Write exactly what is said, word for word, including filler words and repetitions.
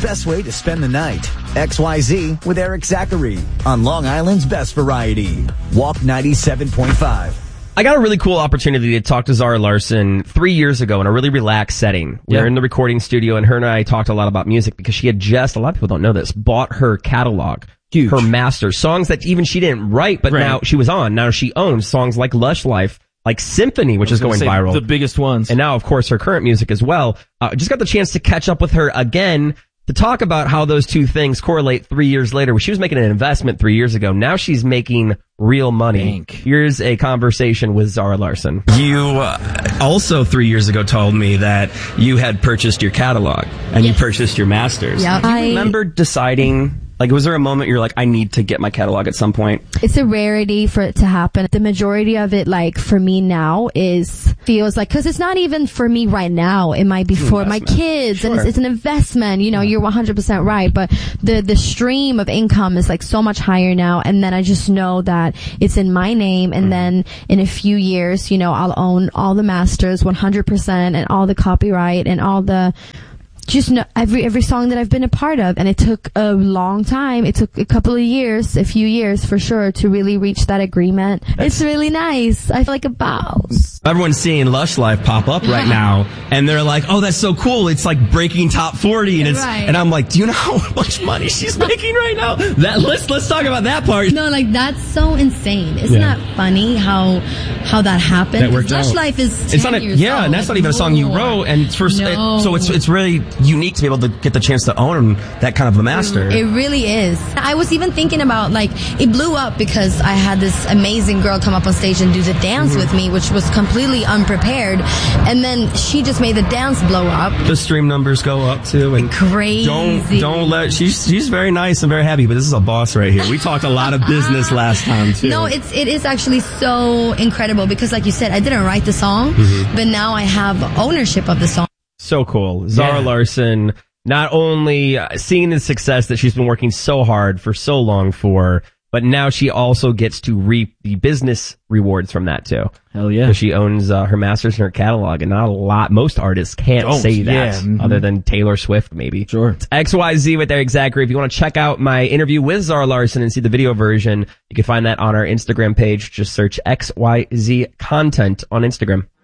best way to spend the night. X Y Z with Eric Zachary on Long Island's best variety. Walk ninety-seven point five. I got a really cool opportunity to talk to Zara Larsson three years ago in a really relaxed setting. We Yeah. were in the recording studio, and her and I talked a lot about music because she had just, a lot of people don't know this, bought her catalog. Huge. Her masters. Songs that even she didn't write, but Right. now she was on. Now she owns songs like Lush Life, like Symphony, which is going Say viral. The biggest ones. And now, of course, her current music as well. Uh, just got the chance to catch up with her again to talk about how those two things correlate three years later. She was making an investment three years ago. Now she's making real money. Bank. Here's a conversation with Zara Larsson. You uh, also three years ago told me that you had purchased your catalog and you purchased your masters. Yeah, Do you I remember deciding, like, was there a moment you're like, I need to get my catalog at some point? It's a rarity for it to happen. The majority of it, like, for me now is, feels like, cause it's not even for me right now. It might be for my kids and it's, it's an investment. You know, you're one hundred percent right. But the, the stream of income is like so much higher now. And then I just know that it's in my name. And then in a few years, you know, I'll own all the masters one hundred percent and all the copyright and all the, just know every every song that I've been a part of. And it took a long time. It took a couple of years, a few years for sure, to really reach that agreement. It's really nice. I feel like a boss. Everyone's seeing Lush Life pop up right now, and they're like, "Oh, that's so cool! It's like breaking top forty." And it's, Right. and I'm like, "Do you know how much money she's making right now?" That let's let's talk about that part. No, like that's so insane. Isn't Yeah. that funny how how that happened? That worked Lush out. Life is ten It's not a, years yeah, old. and that's like, not even a song you more. wrote, and it's first, No. it, so it's it's really unique to be able to get the chance to own that kind of a master. It really is. I was even thinking about, like, it blew up because I had this amazing girl come up on stage and do the dance Mm-hmm. with me, which was completely unprepared. And then she just made the dance blow up. The stream numbers go up too, and Crazy. don't don't let she's she's very nice and very happy, but this is a boss right here. We talked a lot of business last time too. No, it's it is actually so incredible because, like you said, I didn't write the song, Mm-hmm. but now I have ownership of the song. So cool. Zara Yeah. Larsson, not only uh, seeing the success that she's been working so hard for so long for, but now she also gets to reap the business rewards from that too. Hell yeah. So she owns uh, her masters in her catalog, and not a lot, most artists can't Don't, say that, yeah, mhm. other than Taylor Swift maybe. Sure. It's X Y Z with Eric Zachary. If you want to check out my interview with Zara Larsson and see the video version, you can find that on our Instagram page. Just search X Y Z content on Instagram.